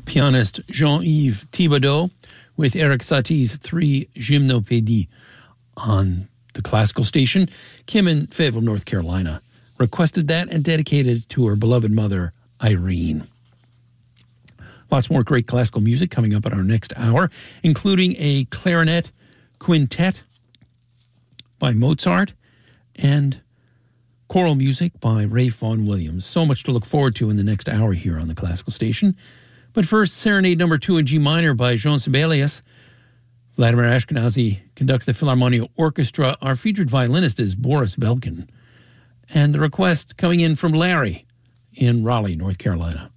Pianist Jean-Yves Thibodeau with Eric Satie's 3 Gymnopédies on the classical station. Kim in Fayetteville, North Carolina, requested that and dedicated it to her beloved mother, Irene. Lots more great classical music coming up in our next hour, including a clarinet quintet by Mozart and choral music by Ralph Vaughan Williams. So much to look forward to in the next hour here on the classical station. But first, Serenade No. 2 in G minor by Jean Sibelius. Vladimir Ashkenazy conducts the Philharmonia Orchestra. Our featured violinist is Boris Belkin. And the request coming in from Larry in Raleigh, North Carolina.